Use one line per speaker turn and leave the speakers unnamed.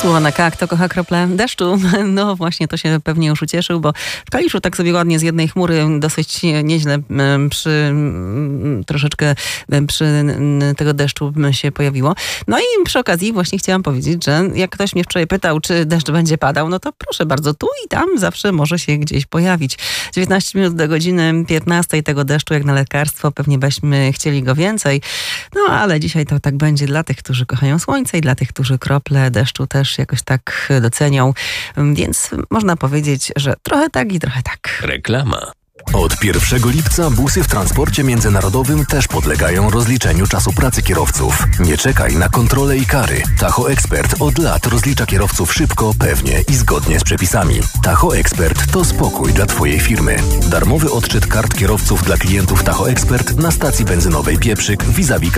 Hasło na K, kto kocha krople deszczu? No właśnie, to się pewnie już ucieszył, bo w Kaliszu tak sobie ładnie z jednej chmury dosyć nieźle troszeczkę przy tego deszczu się pojawiło. No i przy okazji właśnie chciałam powiedzieć, że jak ktoś mnie wczoraj pytał, czy deszcz będzie padał, no to proszę bardzo, tu i tam zawsze może się gdzieś pojawić. 19 minut do godziny 15 tego deszczu jak na lekarstwo, pewnie byśmy chcieli go więcej. No ale dzisiaj to tak będzie dla tych, którzy kochają słońce i dla tych, którzy krople deszczu też jakoś tak docenią. Więc można powiedzieć, że trochę tak i trochę tak.
Reklama.
Od 1 lipca busy w transporcie międzynarodowym też podlegają rozliczeniu czasu pracy kierowców. Nie czekaj na kontrole i kary. Tacho Expert od lat rozlicza kierowców szybko, pewnie i zgodnie z przepisami. Tacho Expert to spokój dla Twojej firmy. Darmowy odczyt kart kierowców dla klientów Tacho Expert na stacji benzynowej Pieprzyk vis-a-vis